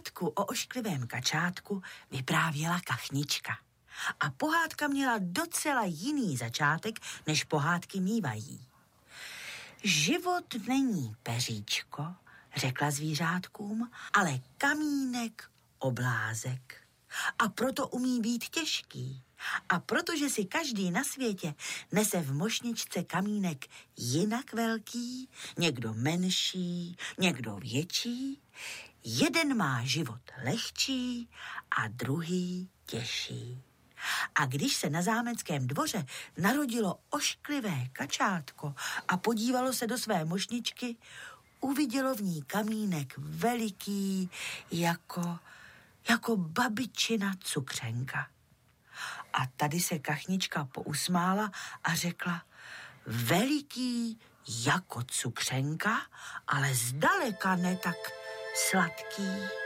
Pohádku o ošklivém kačátku vyprávěla kachnička. A pohádka měla docela jiný začátek, než pohádky mívají. Život není peříčko, řekla zvířátkům, ale kamínek oblázek. A proto umí být těžký. A protože si každý na světě nese v mošničce kamínek jinak velký, někdo menší, někdo větší, jeden má život lehčí a druhý těžší. A když se na zámeckém dvoře narodilo ošklivé kačátko a podívalo se do své mošničky, uvidělo v ní kamínek veliký jako babičina cukřenka. A tady se kachnička pousmála a řekla: veliký jako cukřenka, ale zdaleka ne tak sladký.